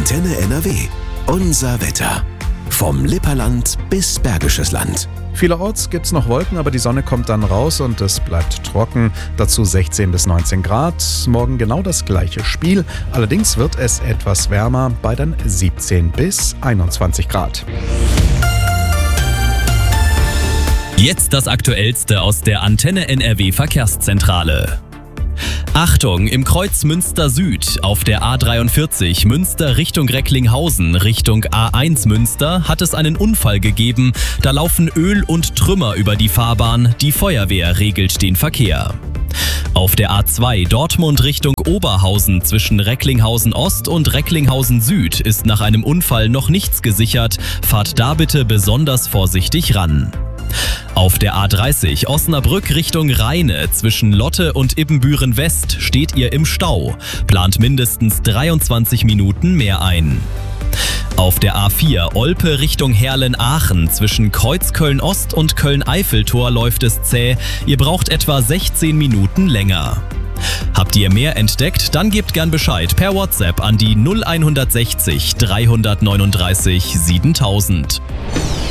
Antenne NRW. Unser Wetter. Vom Lipperland bis Bergisches Land. Vielerorts gibt es noch Wolken, aber die Sonne kommt dann raus und es bleibt trocken. Dazu 16 bis 19 Grad. Morgen genau das gleiche Spiel. Allerdings wird es etwas wärmer bei dann 17 bis 21 Grad. Jetzt das Aktuellste aus der Antenne NRW Verkehrszentrale. Achtung, im Kreuz Münster Süd auf der A43 Münster Richtung Recklinghausen Richtung A1 Münster hat es einen Unfall gegeben. Da laufen Öl und Trümmer über die Fahrbahn. Die Feuerwehr regelt den Verkehr. Auf der A2 Dortmund Richtung Oberhausen zwischen Recklinghausen Ost und Recklinghausen Süd ist nach einem Unfall noch nichts gesichert. Fahrt da bitte besonders vorsichtig ran. Auf der A30 Osnabrück Richtung Rheine zwischen Lotte und Ibbenbüren West steht ihr im Stau. Plant mindestens 23 Minuten mehr ein. Auf der A4 Olpe Richtung Herlen-Aachen zwischen Kreuzköln Ost und Köln-Eiffeltor läuft es zäh. Ihr braucht etwa 16 Minuten länger. Habt ihr mehr entdeckt? Dann gebt gern Bescheid per WhatsApp an die 0160 339 7000.